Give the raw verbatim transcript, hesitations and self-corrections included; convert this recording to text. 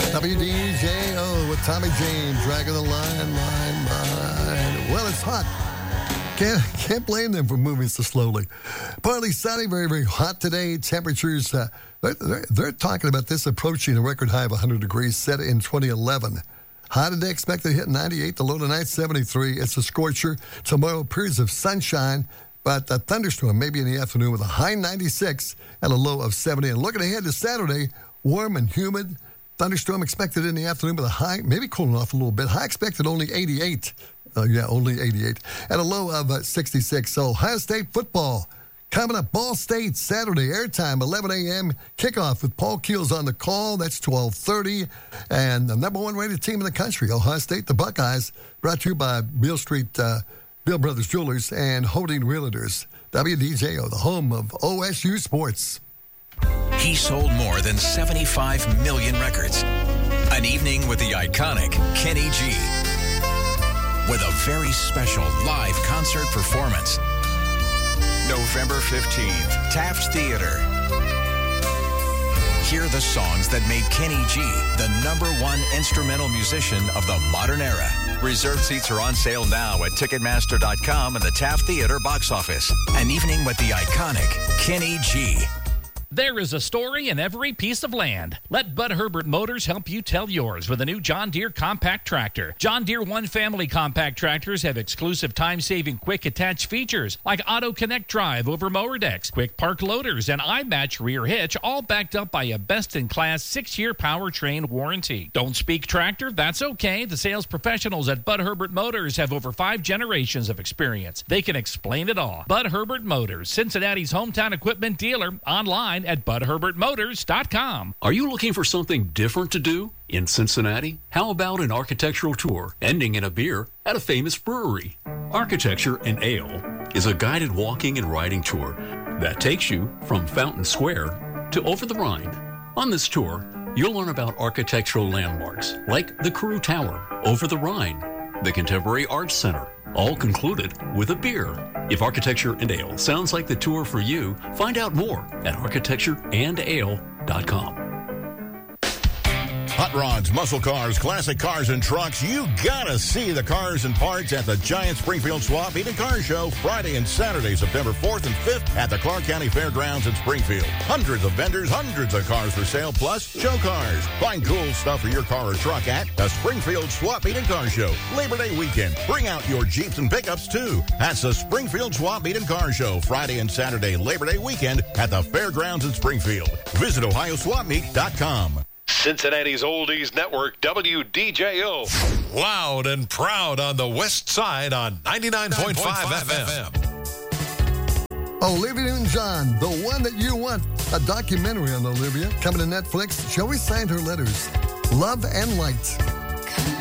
W D J O with Tommy James, dragging the line, line, line. Well, it's hot. Can't, can't blame them for moving so slowly. Partly sunny, very, very hot today. Temperatures, uh, they're, they're, they're talking about this approaching a record high of one hundred degrees set in twenty eleven. High today, expected to hit ninety-eight, the low tonight seventy-three. It's a scorcher. Tomorrow, periods of sunshine, but a thunderstorm maybe in the afternoon with a high ninety-six and a low of seventy. And looking ahead to Saturday, warm and humid. Thunderstorm expected in the afternoon with a high, maybe cooling off a little bit. High expected only eighty-eight. Uh, yeah, only eighty-eight. And a low of uh, sixty-six. So Ohio State football coming up. Ball State Saturday, airtime, eleven a.m. Kickoff with Paul Keels on the call. That's twelve thirty. And the number one rated team in the country, Ohio State, the Buckeyes, brought to you by Beale Street, uh, Beale Brothers Jewelers and Holding Realtors. W D J O, the home of O S U Sports. He sold more than seventy-five million records. An evening with the iconic Kenny G. With a very special live concert performance. November fifteenth, Taft Theater. Hear the songs that made Kenny G the number one instrumental musician of the modern era. Reserved seats are on sale now at Ticketmaster dot com and the Taft Theater box office. An evening with the iconic Kenny G. There is a story in every piece of land. Let Bud Herbert Motors help you tell yours with a new John Deere compact tractor. John Deere One Family compact tractors have exclusive time-saving quick attach features like Auto Connect Drive over mower decks, quick park loaders, and iMatch rear hitch, all backed up by a best-in-class six-year powertrain warranty. Don't speak tractor? That's okay. The sales professionals at Bud Herbert Motors have over five generations of experience. They can explain it all. Bud Herbert Motors, Cincinnati's hometown equipment dealer, online at bud herbert motors dot com. Are you looking for something different to do in Cincinnati? How about an architectural tour ending in a beer at a famous brewery? Architecture and Ale is a guided walking and riding tour that takes you from Fountain Square to Over the Rhine. On this tour, you'll learn about architectural landmarks like the Carew Tower, Over the Rhine, the Contemporary Arts Center, all concluded with a beer. If Architecture and Ale sounds like the tour for you, find out more at architecture and ale dot com. Hot rods, muscle cars, classic cars and trucks. You gotta see the cars and parts at the Giant Springfield Swap Meet and Car Show Friday and Saturday, September fourth and fifth at the Clark County Fairgrounds in Springfield. Hundreds of vendors, hundreds of cars for sale, plus show cars. Find cool stuff for your car or truck at the Springfield Swap Meet and Car Show. Labor Day weekend. Bring out your Jeeps and pickups too. That's the Springfield Swap Meet and Car Show Friday and Saturday, Labor Day weekend at the Fairgrounds in Springfield. Visit ohio swap meet dot com. Cincinnati's Oldies Network, W D J O. Loud and proud on the west side on ninety-nine point five F M. Olivia Newton-John, the one that you want. A documentary on Olivia coming to Netflix. Joey signed her letters. Love and Light.